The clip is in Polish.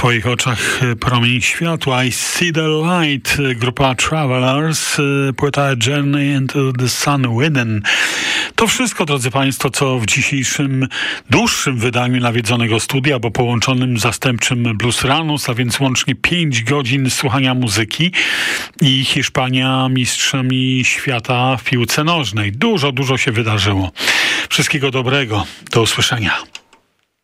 Twoich oczach promień światła. I See the Light, grupa Travelers, płyta Journey into the Sun Within. To wszystko, drodzy Państwo, co w dzisiejszym dłuższym wydaniu nawiedzonego studia, bo połączonym zastępczym Blues Ranus, a więc łącznie 5 godzin słuchania muzyki i Hiszpania mistrzami świata w piłce nożnej. Dużo się wydarzyło. Wszystkiego dobrego. Do usłyszenia.